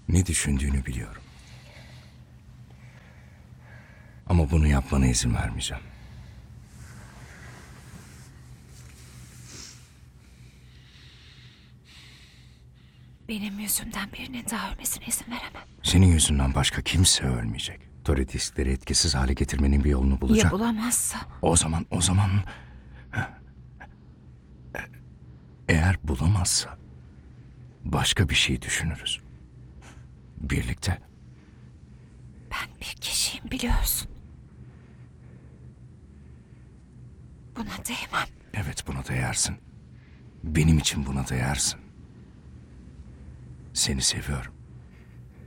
Ne düşündüğünü biliyorum. Ama bunu yapmana izin vermeyeceğim. Benim yüzümden birinin daha ölmesine izin veremem. Senin yüzünden başka kimse ölmeyecek. Torediskleri etkisiz hale getirmenin bir yolunu bulacağım. Ya bulamazsa? O zaman... Eğer bulamazsa... Başka bir şey düşünürüz. Birlikte. Ben bir kişiyim biliyorsun. Buna değmem. Evet, buna değersin. Benim için buna değersin. Seni seviyorum.